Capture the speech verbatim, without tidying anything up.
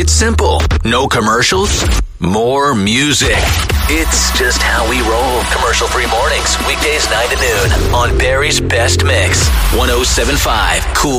It's simple. No commercials, more music. It's just how we roll. Commercial-free mornings, weekdays nine to noon on Barry's Best Mix. one oh seven point five Cool